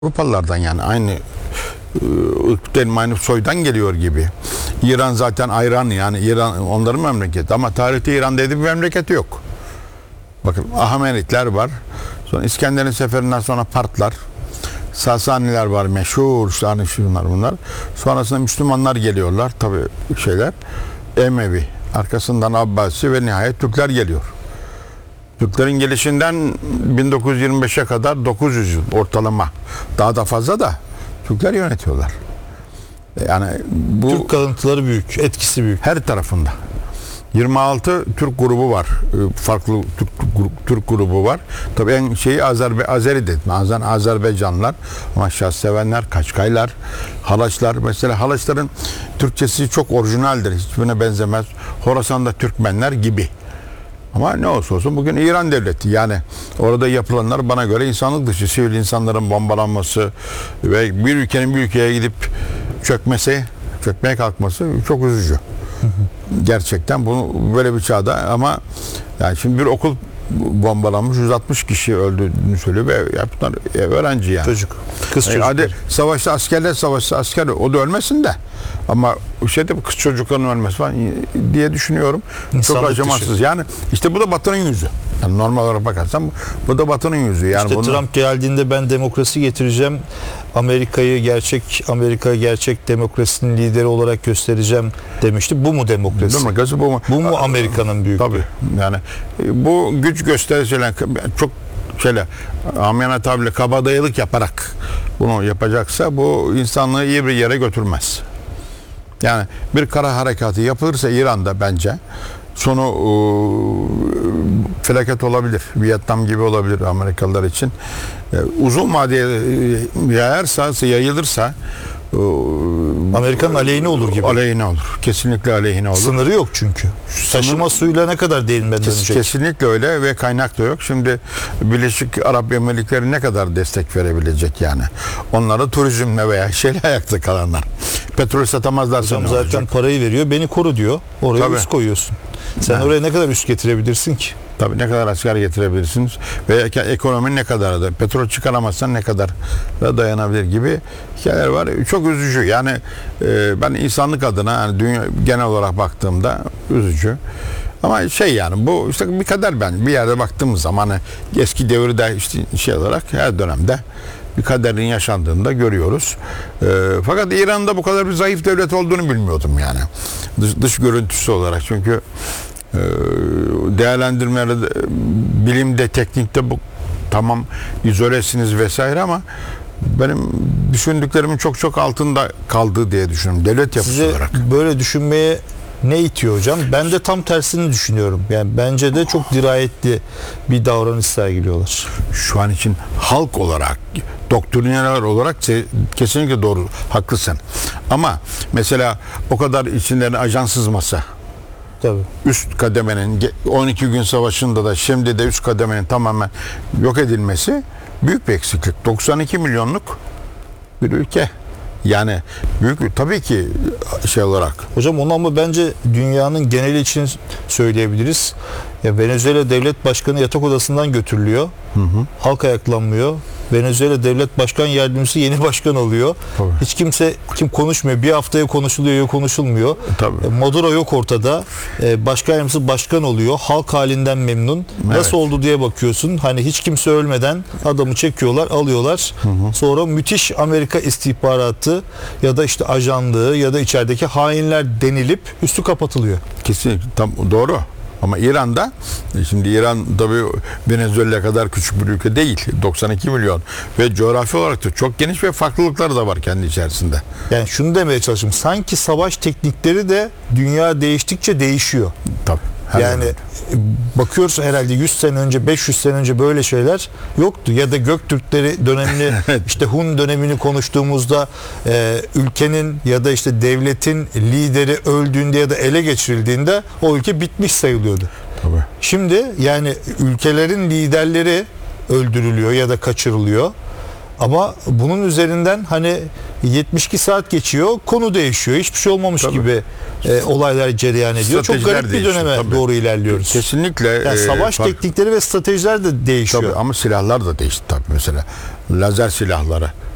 Avrupalılardan, yani aynı ırktan, aynı soydan geliyor gibi. İran zaten ayran, yani İran onların memleketi, ama tarihte İran dediği bir memleketi yok. Bakın, Ahamenitler var. Sonra İskender'in seferinden sonra Partlar, Sasaniler var meşhur, işte hani şunlar bunlar. Sonrasında Müslümanlar geliyorlar, tabi şeyler, Emevi, arkasından Abbasi ve nihayet Türkler geliyor. Türklerin gelişinden 1925'e kadar 900 yıl ortalama, daha da fazla da Türkler yönetiyorlar. Yani bu Türk kalıntıları büyük, etkisi büyük. her tarafında. 26 Türk grubu var. Farklı Türk grubu var. Tabii en şeyi Azeri dedim. Azerbaycanlılar, ama Şahsevenler, Kaçkaylar, Halaçlar. Mesela Halaçların Türkçesi çok orijinaldir. Hiçbirine benzemez. Horasan'da Türkmenler gibi. Ama ne olsa olsun bugün İran devleti, yani orada yapılanlar bana göre insanlık dışı, sivil insanların bombalanması ve bir ülkenin bir ülkeye gidip çökmeye kalkması çok üzücü. Gerçekten bunu böyle bir çağda, ama yani şimdi bir okul bombalanmış, 160 kişi öldüğünü söylüyor ve bunlar öğrenci yani. Çocuk. Kız çocuklar. Hadi savaşta asker o da ölmesin de, ama kız çocukların ölmesi falan diye düşünüyorum. İnsanlık çok acımasız. dışı. Yani işte bu da Batı'nın yüzü. Yani normal olarak bakarsan bu da Batı'nın yüzü. Yani İşte Trump geldiğinde ben demokrasi getireceğim, Amerika gerçek demokrasinin lideri olarak göstereceğim demişti. Bu mu demokrasi? Demokrasi bu mu? Bu mu Amerika'nın büyüklüğü? Tabii. Yani bu güç gösterisiyle çok amiyane tabirle kabadayılık yaparak bunu yapacaksa, bu insanlığı iyi bir yere götürmez. Yani bir kara harekatı yapılırsa İran'da, bence sonu felaket olabilir. Vietnam gibi olabilir Amerikalılar için. Uzun vadeye yayılırsa Amerika'nın aleyhine olur gibi. Aleyhine olur. Kesinlikle aleyhine olur. Sınırı yok çünkü. Taşıma suyla ne kadar değinmeden dönecek? Kesinlikle öyle ve kaynak da yok. Şimdi Birleşik Arap Emirlikleri ne kadar destek verebilecek yani? Onlara turizmle veya ayakta kalanlar. Petrol satamazlarsa ne Zaten olacak? parayı veriyor, beni koru diyor. Oraya Tabii. üst koyuyorsun. Sen oraya ne kadar üst getirebilirsin ki? Tabii, ne kadar asker getirebilirsiniz veya ekonomi ne kadar da, petrol çıkaramazsan ne kadar da dayanabilir gibi hikayeler var. Çok üzücü. Yani ben insanlık adına, yani dünya genel olarak baktığımda üzücü. Ama yani bu işte bir kader, ben bir yerde baktığımız zaman eski devirde işte olarak her dönemde bir kaderin yaşandığını da görüyoruz. Fakat İran'da bu kadar bir zayıf devlet olduğunu bilmiyordum yani. Dış görüntüsü olarak, çünkü değerlendirmelerde, bilimde, teknikte bu tamam izolesiniz vesaire, ama benim düşündüklerimin çok altında kaldığı diye düşünüyorum devlet yapısı Size olarak. böyle düşünmeye ne itiyor hocam? Ben de tam tersini düşünüyorum. Yani bence de çok dirayetli bir davranış sergiliyorlar. Şu an için halk olarak, doktrineler olarak kesinlikle doğru, haklısın. Ama mesela o kadar içinden ajan sızmasa, Tabii. üst kademenin 12 gün savaşında da şimdi de üst kademenin tamamen yok edilmesi büyük bir eksiklik. 92 milyonluk bir ülke. Yani büyük, tabii ki olarak. Hocam onu ama bence dünyanın geneli için söyleyebiliriz. Ya Venezuela devlet başkanı yatak odasından götürülüyor. Halk ayaklanmıyor. Venezuela devlet başkan yardımcısı yeni başkan oluyor. Tabii. Hiç kim konuşmuyor. Bir haftaya konuşuluyor, yok konuşulmuyor. Tabii. Maduro yok ortada. Başkan yardımcısı başkan oluyor. Halk halinden memnun. Nasıl oldu diye bakıyorsun. Hani hiç kimse ölmeden adamı çekiyorlar, alıyorlar. Sonra müthiş Amerika istihbaratı ya da işte ajanlığı ya da içerideki hainler denilip üstü kapatılıyor. Kesinlikle tam doğru. Ama İran'da, şimdi İran tabii Venezuela kadar küçük bir ülke değil. 92 milyon ve coğrafi olarak da çok geniş ve farklılıkları da var kendi içerisinde. Yani şunu demeye çalışıyorum. Sanki savaş teknikleri de dünya değiştikçe değişiyor. Tabii. Yani bakıyoruz, herhalde 100 sene önce, 500 sene önce böyle şeyler yoktu. Ya da Göktürkleri dönemini, işte Hun dönemini konuştuğumuzda ülkenin ya da işte devletin lideri öldüğünde ya da ele geçirildiğinde o ülke bitmiş sayılıyordu. Tabii. Şimdi yani ülkelerin liderleri öldürülüyor ya da kaçırılıyor. Ama bunun üzerinden hani 72 saat geçiyor, konu değişiyor. Hiçbir şey olmamış gibi olaylar cereyan ediyor. Çok garip bir döneme doğru ilerliyoruz. Kesinlikle. Yani savaş teknikleri ve stratejiler de değişiyor. Tabii, ama silahlar da değişti tabii. Mesela lazer silahları,